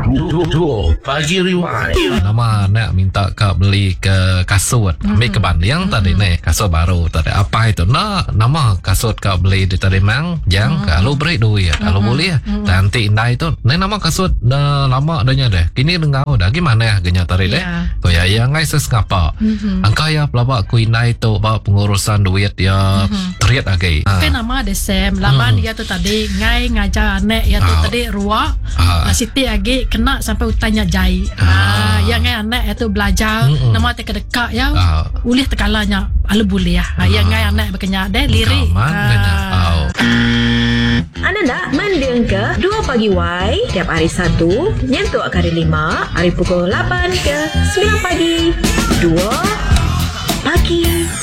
Pagi Rewind. Nama nak minta kau beli ke kasut. Ambil ke Bandiang tadi ni kasut baru tadi. Apa itu? Nama kasut kau beli di tadi mang. Yang kalau beri duit kalau boleh nanti indai itu. Ni nama kasut dah lama adanya deh. Kini dengar dah gimana ya genya tadi deh. Tu ya yang ngai sesngapa. Angka ya pelaba ku indai tu bawa pengurusan duit ya teriak lagi. Kan nama ada Sam. Laman dia tu tadi ngai ngajar anak ya tu tadi ruak. Siti lagi kena sampai utanya jai. Yang ngai anak itu belajar nama dekat ya. Ulih tekalanya ala boleh ya. Yang ngai anak berkenyak deh lirik. Anda nak mendengar ke 2 Pagi Y tiap hari Sabtu nyentuh kali 5 hari pukul 8 ke 9 pagi. 2 Pagi